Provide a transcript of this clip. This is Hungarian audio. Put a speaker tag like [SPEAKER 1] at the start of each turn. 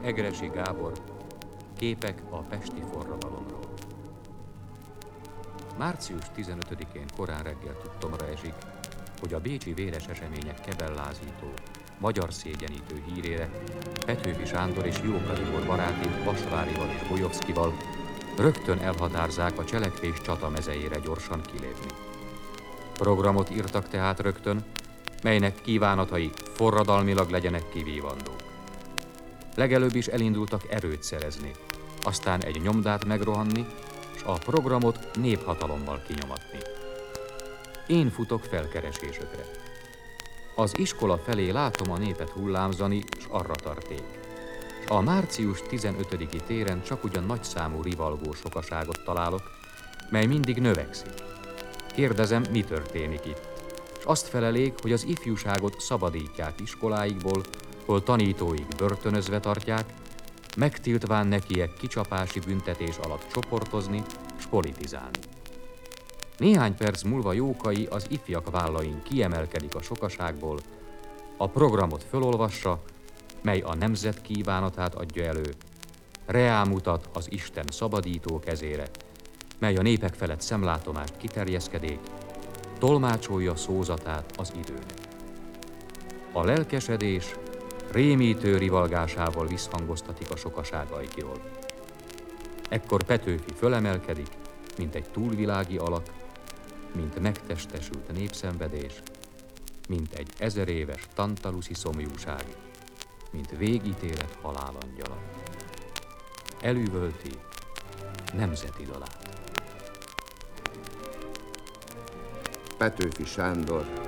[SPEAKER 1] Egressy Gábor, képek a pesti forradalomról. Március 15-én korán reggel tudtomra esik, hogy a bécsi véres események kebellázító, magyar szégyenítő hírére Petőfi Sándor és Jóka Tibor baráti Vasvárival és Bojovszkival rögtön elhatárzák a cselekvés csata mezejére gyorsan kilépni. Programot írtak tehát rögtön, melynek kívánatai forradalmilag legyenek kivívandók. Legelőbb is elindultak erőt szerezni, aztán egy nyomdát megrohanni, s a programot néphatalommal kinyomatni. Én futok felkeresésükre. Az iskola felé látom a népet hullámzani, s arra tarték. A március 15-i téren csak ugyan nagyszámú rivalgó sokaságot találok, mely mindig növekszik. Kérdezem, mi történik itt, s azt felelik, hogy az ifjúságot szabadítják iskoláikból, hol tanítóik börtönözve tartják, megtiltván nekiek kicsapási büntetés alatt csoportozni s politizálni. Néhány perc múlva Jókai az ifjak vállain kiemelkedik a sokaságból, a programot fölolvassa, mely a nemzet kívánatát adja elő, reámutat az Isten szabadító kezére, mely a népek felett szemlátomást kiterjeszkedék, tolmácsolja szózatát az időnek. A lelkesedés rémítő rivalgásával visszhangoztatik a sokaság ajkiról. Ekkor Petőfi fölemelkedik, mint egy túlvilági alak, mint megtestesült népszenvedés, mint egy 1000 éves tantaluszi szomjúság, mint végítélet halálangyala. Elüvölti nemzeti dalát.
[SPEAKER 2] Petőfi Sándor